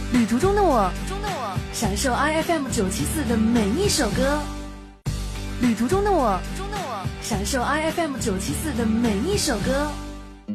旅途中的我，享受 IFM 974的每一首歌。旅途中的我，享受 IFM 974的每一首歌。